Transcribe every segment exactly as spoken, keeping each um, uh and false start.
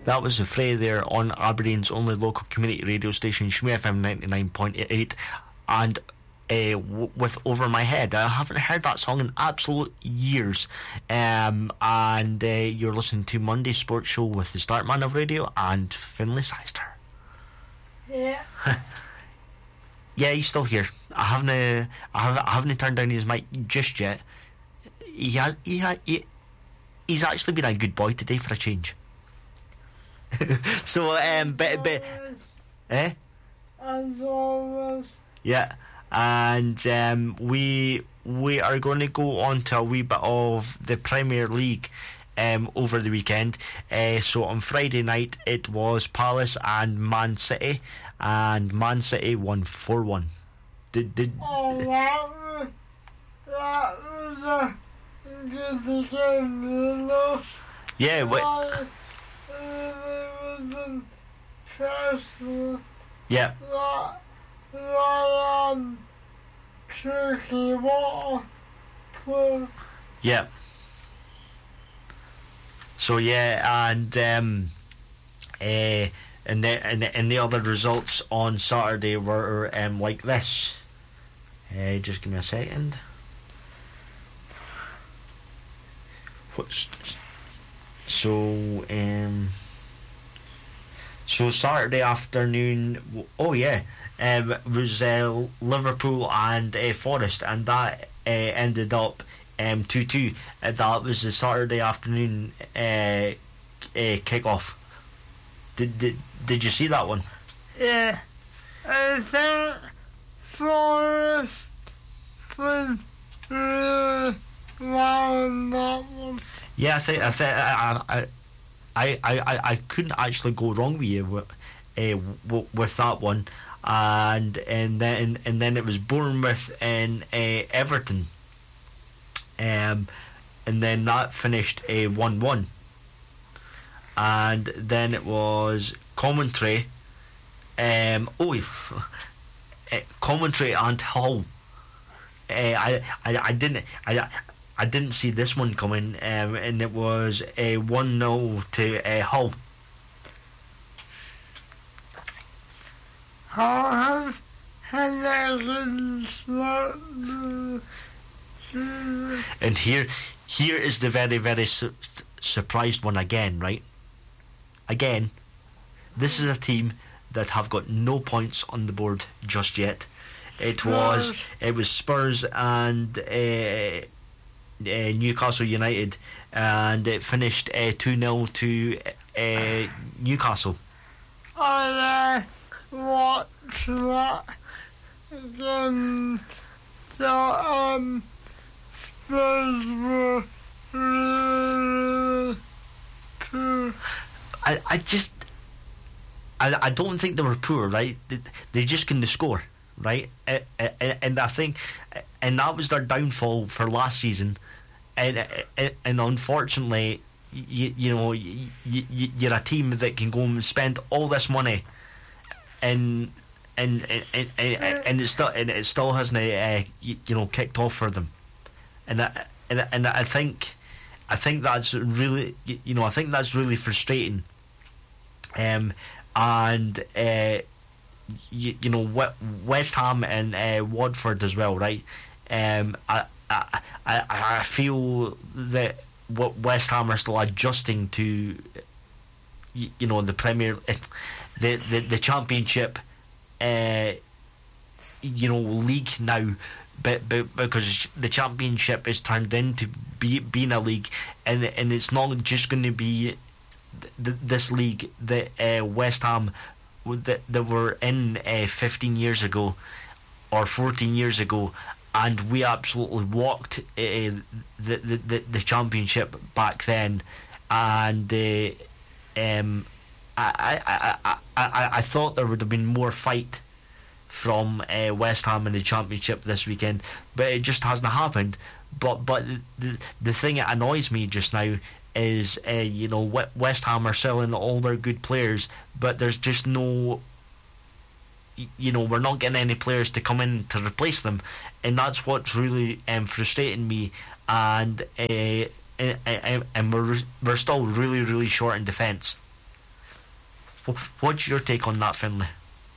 That was the fray there on Aberdeen's only local community radio station, Shmee F M ninety-nine point eight, and uh, w- with Over My Head. I haven't heard that song in absolute years. Um, and uh, you're listening to Monday Sports Show with the Startman of Radio and Finlay Syster. Yeah. Yeah, he's still here. I haven't, uh, I haven't, I haven't turned down his mic just yet. He has, he, ha- he he's actually been a good boy today for a change. So, um, but, but, eh? As always. Yeah, and um, we we are going to go on to a wee bit of the Premier League um, over the weekend. Uh, so on Friday night it was Palace and Man City, and Man City won four one. Did did? Oh, that was, that was a good game, you know. Yeah, what? I really wasn't trustful. Yeah. That Ryan Turkey water play. Yeah. So yeah, and um, uh, and the and the, and the other results on Saturday were um, like this. Uh, just give me a second. What's so um. So Saturday afternoon, oh yeah, um, was uh, Liverpool and uh, Forest, and that uh, ended up um, two two. Uh, that was the Saturday afternoon uh, uh, kick-off. Did, did, did you see that one? Yeah. I think Forest played really well in that one. Yeah, I think I think I, I, I, I, I couldn't actually go wrong with you with, uh, w- with that one, and and then and then it was Bournemouth and uh, Everton, um, and then that finished a one one, and then it was Coventry, um, oh, Coventry and Hull. Uh, I, I I didn't I. I didn't see this one coming, um, and it was a one nil to uh, Hull. Hull have had a good start. And here, here is the very, very su- surprised one again, right? Again, this is a team that have got no points on the board just yet. It was, it was Spurs and Uh, Uh, Newcastle United, and it finished uh, two nil to uh, Newcastle. I uh, watched that again. So, um, Spurs were really, really poor. I, I just, I, I don't think they were poor, right? They, they just couldn't score, right? Uh, uh, and I think, and that was their downfall for last season. And and, and unfortunately, you, you know, you, you, you're a team that can go and spend all this money, and and and and, and it still and it still hasn't uh, you, you know kicked off for them, and I, and and I think I think that's really you know I think that's really frustrating. Um, and uh, you, you know West Ham and uh, Watford as well, right? Um, I. I, I I feel that what West Ham are still adjusting to, you, you know, the Premier, the the, the Championship, uh, you know, league now, but, but because the Championship is turned into be, being a league, and and it's not just going to be th- this league that uh, West Ham that that were in uh, fifteen years ago or fourteen years ago. And we absolutely walked uh, the, the, the the Championship back then, and uh, um, I, I, I, I, I thought there would have been more fight from uh, West Ham in the Championship this weekend, but it just hasn't happened. But but the the thing that annoys me just now is uh, you know West Ham are selling all their good players, but there's just no. You know, we're not getting any players to come in to replace them, and that's what's really um, frustrating me. And uh, and, and we're we're still really really short in defence. what's your take on that, Finlay?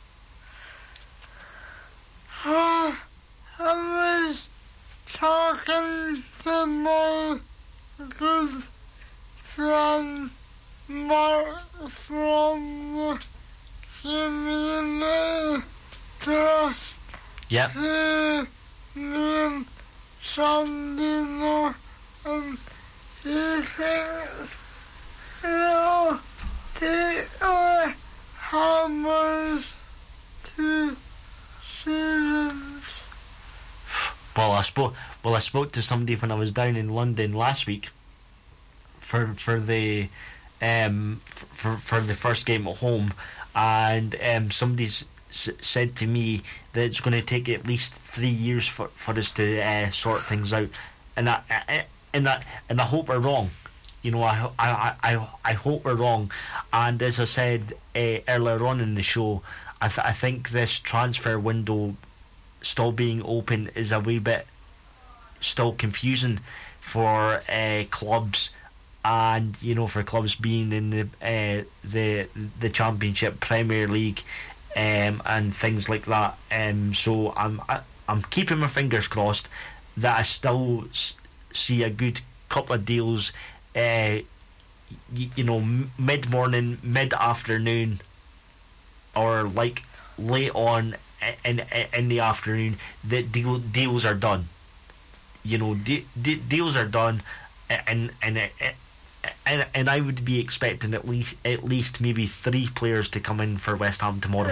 Uh, I was talking to my good friend Mark from the community trust. Yep. He named Sandino, and he thinks, you know, they are hammers to seasons. Well, I spoke. Well, I spoke to somebody when I was down in London last week for for the um for for the first game at home, and um somebody s- said to me that it's going to take at least three years for for us to uh, sort things out, and I, I and I and I hope we're wrong. You know, I I I I hope we're wrong. And as I said uh, earlier on in the show, I th- I think this transfer window still being open is a wee bit still confusing for uh, clubs, and you know, for clubs being in the uh, the the Championship, Premier League, um, and things like that. Um, so I'm I, I'm keeping my fingers crossed that I still s- see a good couple of deals. Uh, y- you know, m- mid morning, mid afternoon, or like late on in in the afternoon, the deal deals are done. You know, de- de- deals are done, and and and and I would be expecting at least at least maybe three players to come in for West Ham tomorrow.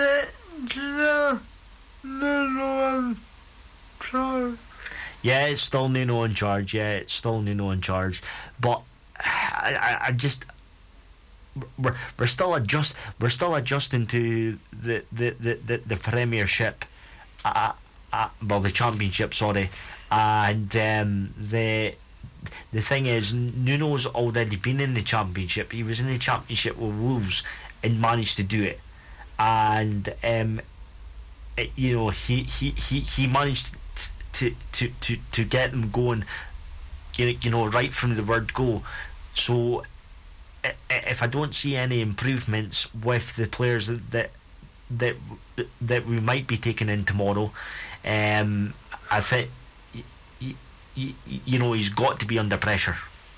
Yeah, it's still Nuno in charge. Yeah, it's still Nuno in charge. But I, I, I just we're we're still adjust we're still adjusting to the the the, the, the Premiership, uh, uh, well the Championship, sorry, and um, the the thing is, Nuno's already been in the Championship. He was in the Championship with Wolves and managed to do it, and um, it, you know he he he he managed to to to to get them going, you you know, right from the word go. So if I don't see any improvements with the players that that that we might be taking in tomorrow, um, I think you, you, you know he's got to be under pressure.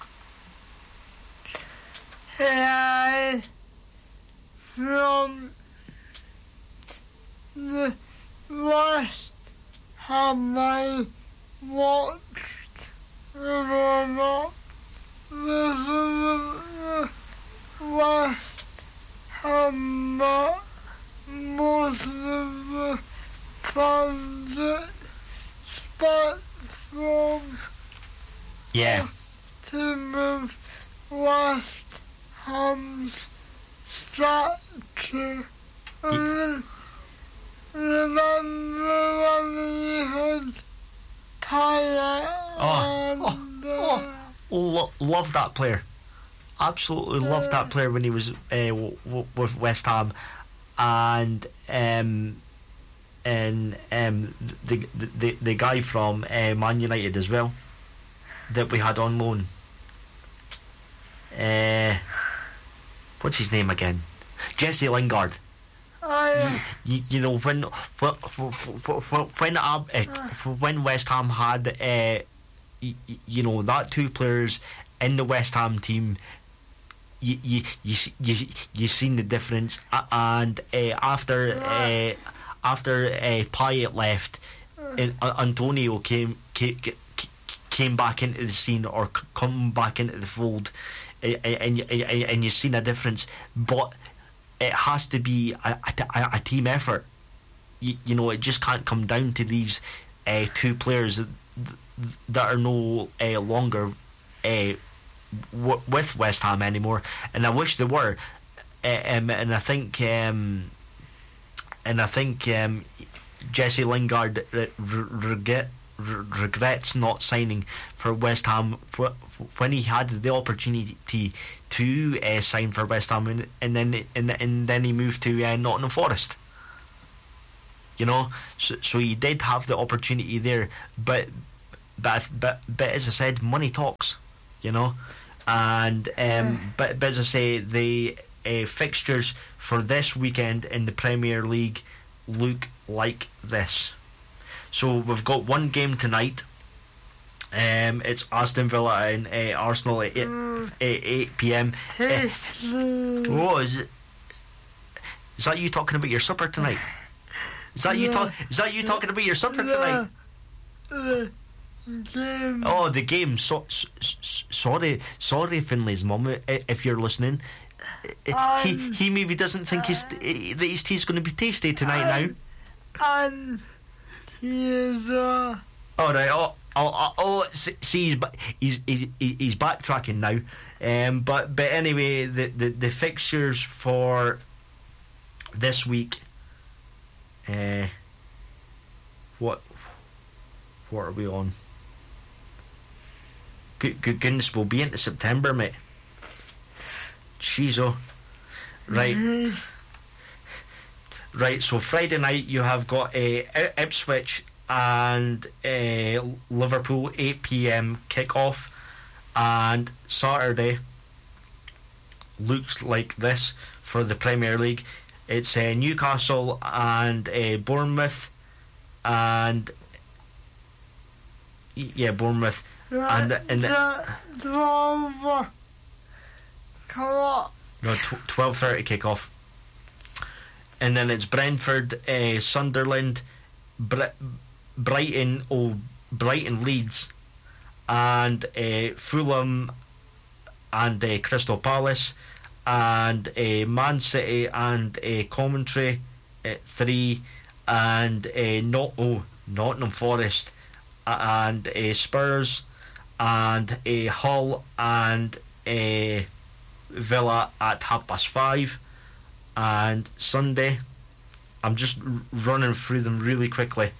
Yeah, from the last time I watched growing up, this is the last time that most of the fans expect from Yeah. a team of West Ham's stature. I mean, remember when he had Payet Oh, and oh, uh, oh, lo- love that player. Absolutely loved that player when he was uh, w- w- with West Ham, and um, and um, the, the the guy from uh, Man United as well that we had on loan. Uh, what's his name again? Jesse Lingard. I, You, you know when when when uh, when West Ham had uh, you, you know that two players in the West Ham team, you you you you, you seen the difference. Uh, and uh, after uh, after uh, Payet left, and uh, Antonio came, came came back into the scene or c- come back into the fold, uh, and and and you've seen a difference, but it has to be a, a, a team effort. You, you know, it just can't come down to these uh, two players that, that are no uh, longer uh, w- with West Ham anymore, and I wish they were. Uh, um, and I think, um, and I think um, Jesse Lingard uh, regret, regrets not signing for West Ham when he had the opportunity to uh, sign for West Ham, and, and then and, and then he moved to uh, Nottingham Forest. You know, so, so he did have the opportunity there, but but but but as I said, money talks. You know, and um, but, but as I say, the uh, fixtures for this weekend in the Premier League look like this. So we've got one game tonight. Um, it's Aston Villa and uh, Arsenal at eight, Mm. eight p.m. Tasty. Oh, is it? Is that you talking about your supper tonight? Is that you Yeah. talk? Is that you talking about your supper tonight? The game. Oh, the game. So, so, so, sorry, sorry, Finlay's mum, i- if you're listening. He Um, he maybe doesn't think his that his tea's going to be tasty tonight now. And he's uh, All right. Oh, oh, oh, oh see, he's ba- he's he's he's backtracking now. Um, but but anyway, the, the, the fixtures for this week. Uh, what what are we on? Good, good goodness, we'll be into September, mate. Jeez, oh. Right. Right, so Friday night you have got uh, Ipswich and uh, Liverpool eight p.m. kick-off, and Saturday looks like this for the Premier League. It's uh, Newcastle and uh, Bournemouth, and yeah, Bournemouth. And- and the- twelve o'clock. No, tw- twelve thirty kick-off. And then it's Brentford, uh, Sunderland, Br- Brighton, oh, Brighton Leeds, and uh, Fulham and uh, Crystal Palace, and uh, Man City and uh, Coventry at three, and uh, not oh Nottingham Forest and uh, Spurs and uh, Hull and uh, Villa at half past five. And Sunday, I'm just r- running through them really quickly.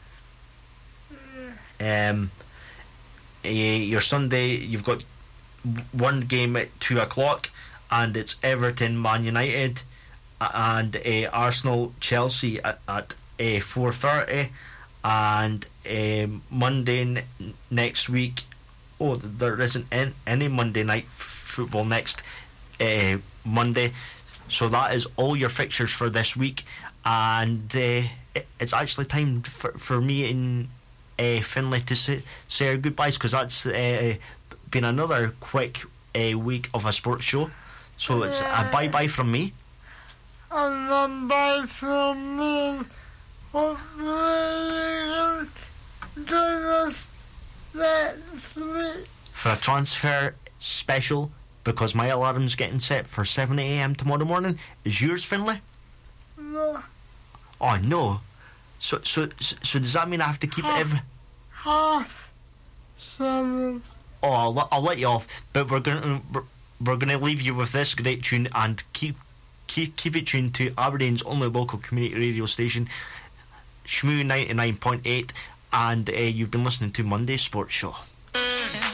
Um, uh, your Sunday, you've got w- one game at two o'clock, and it's Everton, Man United, a- and uh, Arsenal, Chelsea at, at uh, four thirty, and um, Monday n- next week. Oh, there isn't en- any Monday night f- football next uh, Monday. So that is all your fixtures for this week, and uh, it, it's actually time for, for me and uh, Finlay to say, say our goodbyes, because that's uh, been another quick uh, week of a sports show. So it's a bye bye from me. And then bye from me. Hopefully you can join us next week. For a transfer special, because my alarm's getting set for seven a.m. tomorrow morning. Is yours, Finlay? No, Oh no. So so so does that mean I have to keep it every? half seven. Oh, I'll, let- I'll let you off, but we're gonna we're, we're gonna leave you with this great tune, and keep keep keep it tuned to Aberdeen's only local community radio station, Shmoo ninety nine point eight, and uh, you've been listening to Monday's Sports Show.